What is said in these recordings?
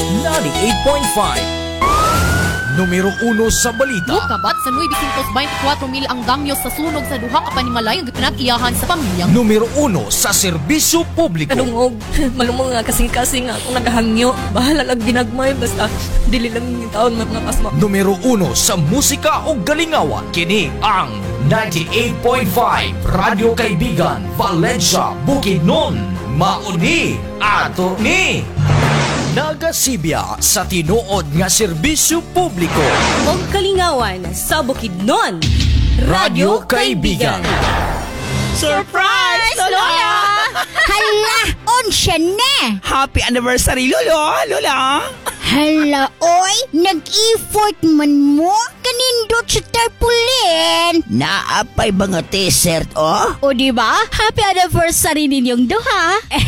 98.5. Numero 1 sa balita. Kabat sa 924 mil ang damyos sa sunog sa duha ka panimalay ang pinag-iyahan sa pamilyang. Numero 1 sa serbisyo publiko. Kadungog, malumong nga kasing-kasing nga akong nagahangyo. Bahala lang ginagmay, basta dili lang yung taon mga kasma. Numero 1 sa musika o galingawan. Kini ang 98.5 Radyo Kaibigan, Valencia, Bukidnon. Mauni ato ni nagasibya sa tinuod nga serbisyo publiko. Og kalingawan sa Bukidnon. Radyo Kaibigan. Surprise, Lola! Hala, onsya na! Happy anniversary, Lola! Hala, oy, nag-effort man mo? Kanindot sa tarpulin! Naapay ba nga t-shirt, oh? O diba? Happy anniversary ninyong duha!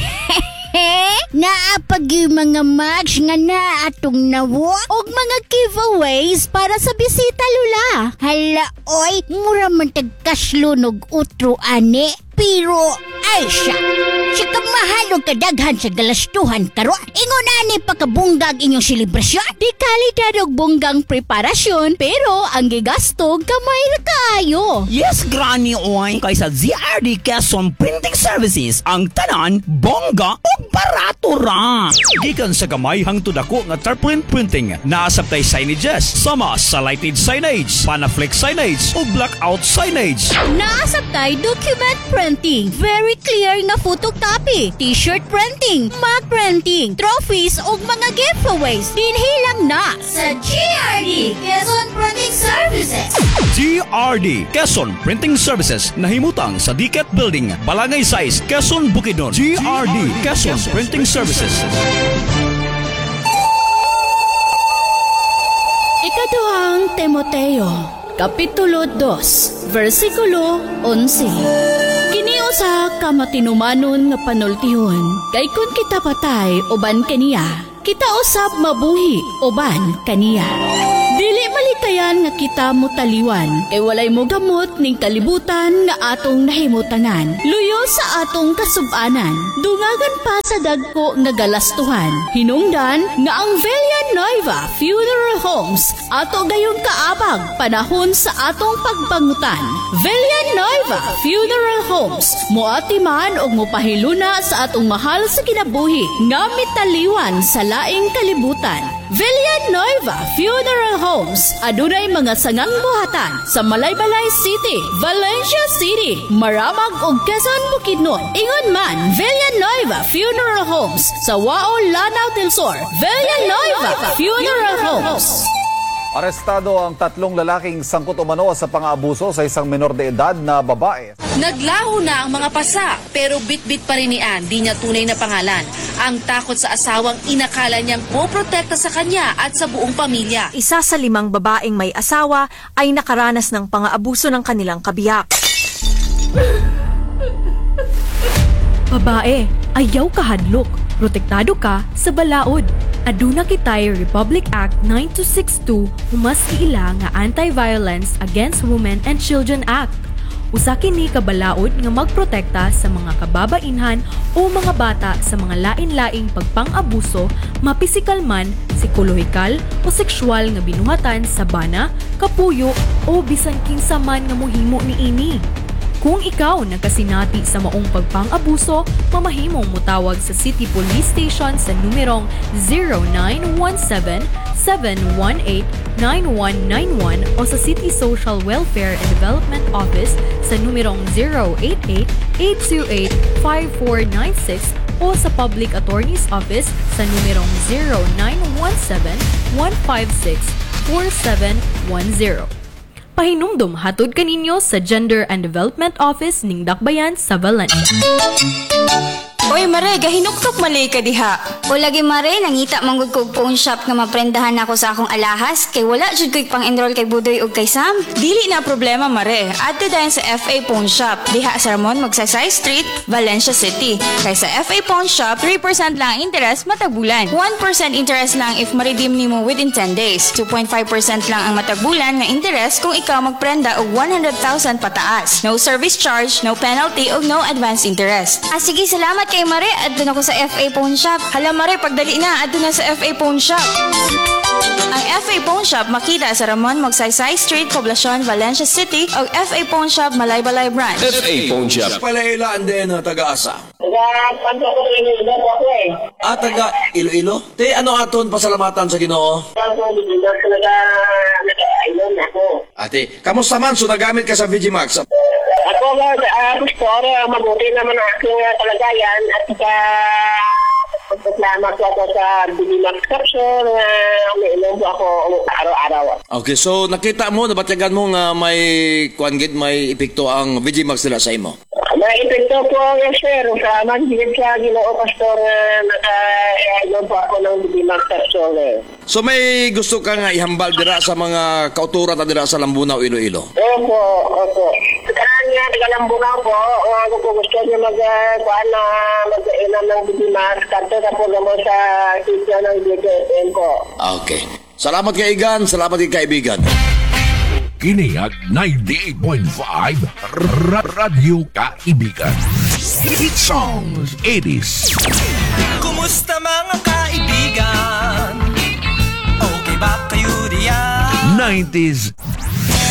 Naapag yung mga match nga na atong nawo og mga giveaways para sa bisita, Lula. Hala, oy, mura man tagkaslunog utro ane. Pero, ay siya. Sika mahalong kadaghan sa galastuhan karon. Ingon ani pakabunggag inyong selebrasyon. Di kalidad og bunggang preparasyon, pero ang gigastog kamay ra kaayo. Yes, Granny Oy. Kaysa ZRD Quezon Printing Services, ang tanan, bongga o barato ra. Gikan sa gamay hangtod ako nga tarpaulin printing. Naasabtay signages, sama sa lighted signage, panaflex signage o blackout signage. Naasabtay document printing, very clear nga photocopy, t-shirt printing, mug printing, trophies ug mga giveaways. Dinhilang na sa GRD Quezon Printing Services. GRD Quezon Printing Services nahimutang sa Diket Building, Balangay Size, Quezon, Bukidnon. GRD Quezon Printing Services. Ikaduhang Timoteo, Kapitulo 2, versikulo 11. Kiniusa ka matinumanon nga panultihon, kay kun kita patay uban kaniya, kita usab mabuhi uban kaniya. Dili malikayan nga kita mo taliwan, kay walay mo gamot ning kalibutan nga atong nahimutanan. Luyo sa atong kasubanan, dungagan pa sa dagko nga galastuhan. Hinungdan nga ang Villanueva Funeral Homes ato gayong kaabag panahon sa atong pagbangutan. Villanueva Funeral Homes, moatiman og mopahiluna sa atong mahal sa kinabuhi nga mitaliwan sa laing kalibutan. Villanueva Funeral Homes adunay mga sangang buhatan sa Malaybalay City, Valencia City, Maramag ug Quezon, Bukidnon. Ingon man Villanueva Funeral Homes sa Wao, Lanao del Sur. Villanueva Funeral Homes. Arestado ang 3 lalaking sangkot umano sa pang-aabuso sa isang menor de edad na babae. Naglaho na ang mga pasa pero bit-bit pa rin ni Ann, di niya tunay na pangalan. Ang takot sa asawang inakala niyang poprotekta sa kanya at sa buong pamilya. Isa sa 5 babaeng may asawa ay nakaranas ng pang-aabuso ng kanilang kabiyak. Babae, ayaw kahadlok. Protektado ka sa balaod. Aduna kitay Republic Act 9262 humas giila nga Anti-Violence Against Women and Children Act. Usa kini ka balaod nga magprotekta sa mga kababainhan o mga bata sa mga lain-laing pagpang-abuso, mapisikal man, psikolohikal o sexual nga binuhatan sa bana, kapuyo o bisan kinsa man nga mohimo niini. Kung ikaw nagkasinati sa maong pagpang-abuso, mamahimong mutawag sa City Police Station sa numerong 0917-718-9191 o sa City Social Welfare and Development Office sa numerong 088-828-5496 o sa Public Attorney's Office sa numerong 0917-156-4710. Pahinumdum hatod kaninyo sa Gender and Development Office ning Dakbayan sa Valencia. Oy Mare, gahinuktok malay ka diha. O lagi Mare, nangita manggod kog pawn shop nga maprendahan ako sa akong alahas kay wala jud ko'y pang-enroll kay Budoy ug kay Sam. Dili na problema Mare, adto dayon sa FA Pawn Shop diha sa Ramon Magsaysay Street, Valencia City. Kay sa FA Pawn Shop, 3% lang ang interest matag bulan. 1% interest lang if ma-redeem nimo within 10 days. 2.5% lang ang matag bulan nga interest kung ikaw magprenda og 100,000 pataas. No service charge, no penalty ug no advance interest. Sige, salamat kay kay Mare, adun ako sa FA Pawn Shop. Hala Mare, pagdali na, adto na sa FA Pawn Shop. Ang FA Pawn Shop makita sa Ramon Magsaysay Street, Poblacion, Valencia City o FA Pawn Shop, Malaybalay Branch. FA Pawn Shop. Palailaan din na taga-asa. Taga-panto ko Iloilo po ako eh. Taga Iloilo? Te, ano aton pasalamatan sa Ginoo? Nag-ayun ako. Ate, kamusta man? So nagamit ka sa VGMax? Ako, Pastor, mabuti naman ang aking kalagayan at pagpaslamat ko ako sa Binimax Capsule na umiinom po ako araw-araw. Okay, so nakita mo, nabatyagan mo nga may may epekto ang VGMax nila sa imo? May epekto po, yes sir. Sa maghigit sa Ginoo, Pastor, naka-inom po ako ng Binimax Capsule. So may gusto ka nga ihambal dira sa mga kauturan na dira sa Lambunaw, Iloilo? Opo. Saan nga, taga-Lambunaw po, kung gusto niya mag-inom ng Binimax, kanto na po naman sa sityo ng BJN po. Okay. Salamat kaibigan, salamat kaibigan. Kiniag 98.5 Radyo Kaibigan. Hit songs 80s. Kumusta mga kaibigan? Okay ba kayo diyan? 90s